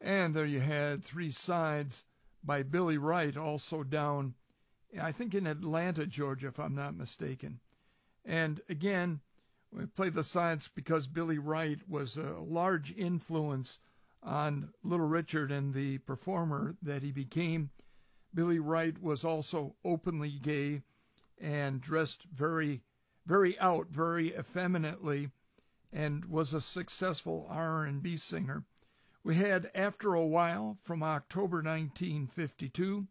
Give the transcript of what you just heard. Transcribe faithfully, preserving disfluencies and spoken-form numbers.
And there you had Three Sides by Billy Wright, also down, I think, in Atlanta, Georgia, if I'm not mistaken. And again, we played the sides because Billy Wright was a large influence on Little Richard and the performer that he became. Billy Wright was also openly gay and dressed very, very out, very effeminately, and was a successful R and B singer. We had After a While from October nineteen fifty-two,